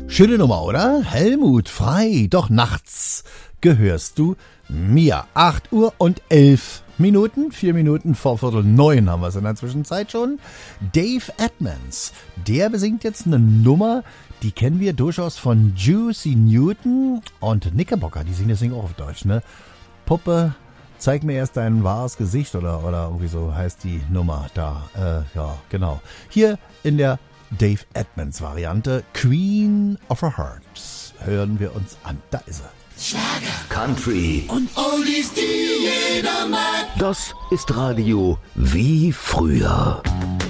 Schöne Nummer, oder? Helmut Frei, doch nachts gehörst du mir. 8 Uhr und 11 Minuten, 4 Minuten vor 8:45 haben wir es in der Zwischenzeit schon. Dave Edmonds, der besingt jetzt eine Nummer, die kennen wir durchaus von Juicy Newton und Knickerbocker, die singen das Ding auch auf Deutsch, ne? Puppe, zeig mir erst dein wahres Gesicht oder irgendwie so heißt die Nummer da. Ja, genau. Hier in der Dave Edmonds Variante Queen of Our Hearts hören wir uns an. Da ist er. Schlager, Country und Oldies, die jeder mag. Das ist Radio wie früher.